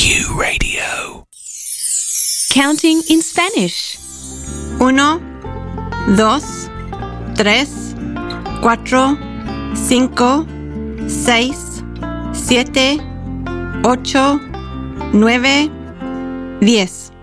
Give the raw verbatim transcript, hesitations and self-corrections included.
Q Radio. Counting in Spanish. Uno, dos, tres, cuatro, cinco, seis, siete, ocho, nueve, diez.